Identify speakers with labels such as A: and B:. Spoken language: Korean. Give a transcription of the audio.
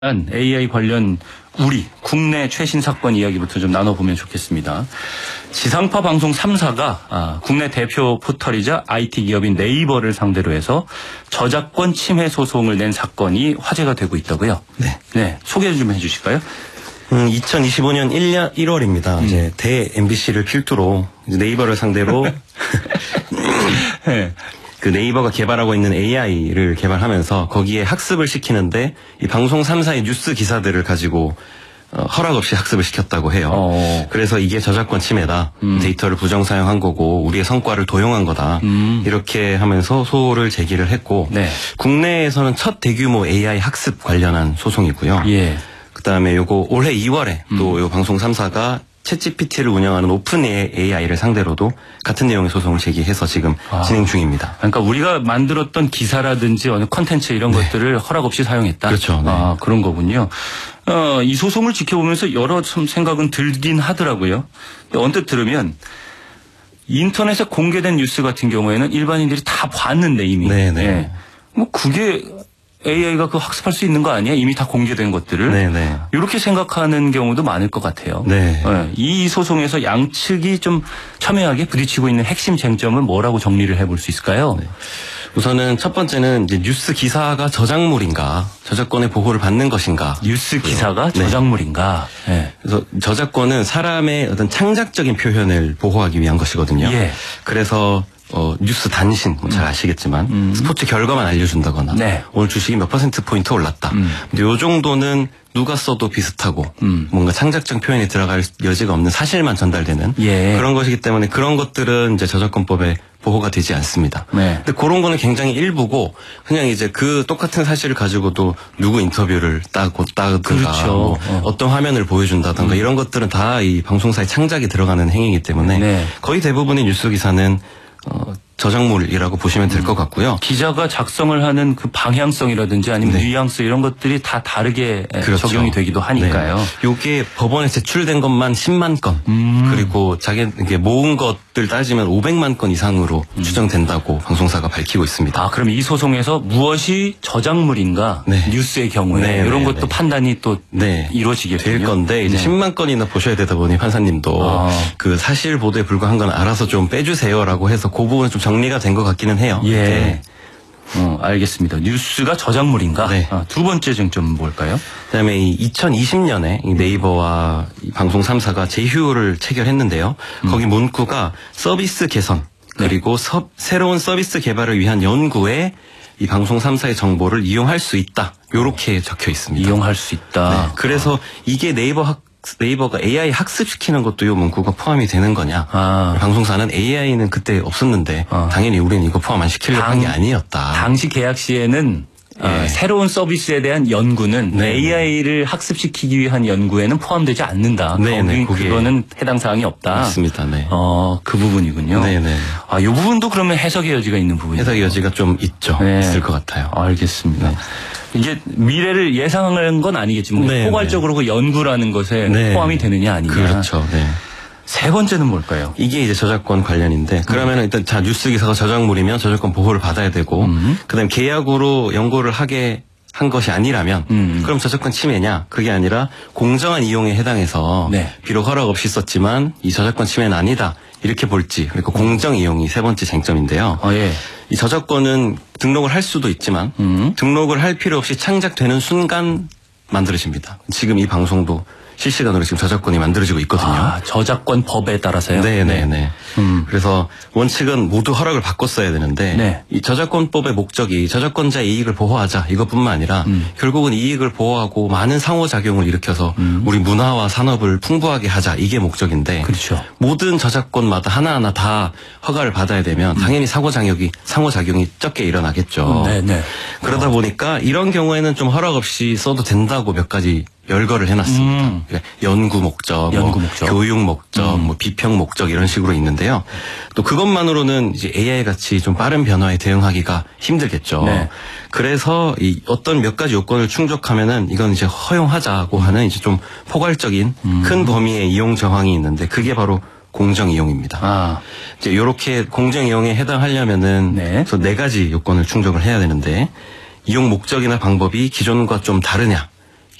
A: AI 관련 우리 국내 최신 사건 이야기부터 좀 나눠보면 좋겠습니다. 지상파 방송 3사가 국내 대표 포털이자 IT 기업인 네이버를 상대로 해서 저작권 침해 소송을 낸 사건이 화제가 되고 있다고요? 네. 소개 좀 해주실까요?
B: 2025년 1월입니다. 이제 대 MBC를 필두로 이제 네이버를 상대로
A: 네.
B: 그 네이버가 개발하고 있는 AI를 개발하면서 거기에 학습을 시키는데 이 방송 3사의 뉴스 기사들을 가지고 허락 없이 학습을 시켰다고 해요. 그래서 이게 저작권 침해다. 데이터를 부정 사용한 거고 우리의 성과를 도용한 거다. 이렇게 하면서 소를 제기를 했고 국내에서는 첫 대규모 AI 학습 관련한 소송이고요. 그다음에 요거 올해 2월에 또 요 방송 3사가 챗GPT를 운영하는 오픈 AI를 상대로도 같은 내용의 소송을 제기해서 지금 진행 중입니다.
A: 그러니까 우리가 만들었던 기사라든지 어느 콘텐츠 이런 것들을 허락 없이 사용했다.
B: 그렇죠. 네.
A: 그런 거군요. 이 소송을 지켜보면서 여러 참 생각은 들긴 하더라고요. 언뜻 들으면 인터넷에 공개된 뉴스 같은 경우에는 일반인들이 다 봤는데 이미. 뭐 그게 AI가 그 학습할 수 있는 거 아니야? 이미 다 공개된 것들을. 이렇게 생각하는 경우도 많을 것 같아요. 이 소송에서 양측이 좀 첨예하게 부딪히고 있는 핵심 쟁점은 뭐라고 정리를 해볼 수 있을까요?
B: 우선은 첫 번째는 이제 뉴스 기사가 저작물인가, 저작권의 보호를 받는 것인가.
A: 뉴스 기사가 저작물인가.
B: 그래서 저작권은 사람의 어떤 창작적인 표현을 보호하기 위한 것이거든요. 그래서 뉴스 단신, 잘 아시겠지만, 스포츠 결과만 알려준다거나, 오늘 주식이 몇 %포인트 올랐다. 근데 요 정도는 누가 써도 비슷하고, 뭔가 창작적 표현이 들어갈 여지가 없는 사실만 전달되는 그런 것이기 때문에 그런 것들은 이제 저작권법에 보호가 되지 않습니다. 근데 그런 거는 굉장히 일부고, 그냥 이제 그 똑같은 사실을 가지고도 누구 인터뷰를 따든가, 뭐 어떤 화면을 보여준다든가 이런 것들은 다 이 방송사의 창작이 들어가는 행위이기 때문에 거의 대부분의 뉴스 기사는 저작물이라고 보시면 될 것 같고요.
A: 기자가 작성을 하는 그 방향성이라든지 아니면 뉘앙스 이런 것들이 다 다르게 적용이 되기도 하니까요.
B: 요게 법원에 제출된 것만 10만 건, 그리고 자기 모은 것들 따지면 500만 건 이상으로 추정된다고 방송사가 밝히고 있습니다.
A: 그럼 이 소송에서 무엇이 저작물인가 뉴스의 경우에 이런 것도 판단이 또 이루어지겠군요.
B: 될 건데 이제 10만 건이나 보셔야 되다 보니 판사님도 그 사실 보도에 불과한 건 알아서 좀 빼주세요라고 해서 그 부분은 좀 정리가 된 것 같기는 해요.
A: 알겠습니다. 뉴스가 저작물인가? 두 번째 쟁점은 뭘까요?
B: 그다음에 2020년에 네이버와 방송 3사가 제휴를 체결했는데요. 거기 문구가 서비스 개선 그리고 새로운 서비스 개발을 위한 연구에 이 방송 3사의 정보를 이용할 수 있다. 요렇게 적혀 있습니다.
A: 이용할 수 있다.
B: 그래서 이게 네이버가 AI 학습시키는 것도 이 문구가 포함이 되는 거냐. 방송사는 AI는 그때 없었는데 당연히 우리는 이거 포함 안 시키려고 한 게 아니었다.
A: 당시 계약 시에는 새로운 서비스에 대한 연구는 AI를 학습시키기 위한 연구에는 포함되지 않는다. 그거는 해당 사항이 없다.
B: 맞습니다.
A: 그 부분이군요. 이 부분도 그러면 해석의 여지가 있는 부분이죠.
B: 해석의 여지가 좀 있죠. 있을 것 같아요.
A: 알겠습니다. 이게 미래를 예상한 건 아니겠지만 포괄적으로 그 연구라는 것에 포함이 되느냐 아니냐.
B: 그렇죠.
A: 세 번째는 뭘까요?
B: 이게 이제 저작권 관련인데 그러면 일단 뉴스 기사가 저작물이면 저작권 보호를 받아야 되고 그다음에 계약으로 연구를 하게 한 것이 아니라면 그럼 저작권 침해냐? 그게 아니라 공정한 이용에 해당해서 비록 허락 없이 썼지만 이 저작권 침해는 아니다. 이렇게 볼지 그리고 공정 이용이 세 번째 쟁점인데요. 이 저작권은 등록을 할 수도 있지만 등록을 할 필요 없이 창작되는 순간 만들어집니다. 지금 이 방송도 실시간으로 지금 저작권이 만들어지고 있거든요.
A: 저작권 법에 따라서요?
B: 그래서 원칙은 모두 허락을 받고 써야 되는데 이 저작권법의 목적이 저작권자의 이익을 보호하자 이것뿐만 아니라 결국은 이익을 보호하고 많은 상호작용을 일으켜서 우리 문화와 산업을 풍부하게 하자 이게 목적인데 모든 저작권마다 하나하나 다 허가를 받아야 되면 당연히 상호작용이 적게 일어나겠죠. 그러다 보니까 이런 경우에는 좀 허락 없이 써도 된다고 몇 가지 열거를 해놨습니다. 연구 목적, 교육 목적, 비평 목적 이런 식으로 있는데요. 또 그것만으로는 이제 AI 같이 좀 빠른 변화에 대응하기가 힘들겠죠. 그래서 이 어떤 몇 가지 요건을 충족하면은 이건 이제 허용하자고 하는 이제 좀 포괄적인 큰 범위의 이용 정황이 있는데 그게 바로 공정 이용입니다. 이제 이렇게 공정 이용에 해당하려면은 그래서 4가지 요건을 충족을 해야 되는데 이용 목적이나 방법이 기존과 좀 다르냐.